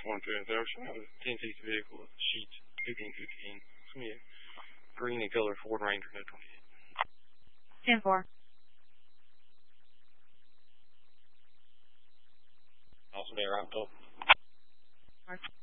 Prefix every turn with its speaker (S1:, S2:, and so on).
S1: 1 transaction. That was a 1060 vehicle with sheets 1515. It's going to be a green and color Ford Ranger, no 28.
S2: 10-4.
S1: Also, be right up.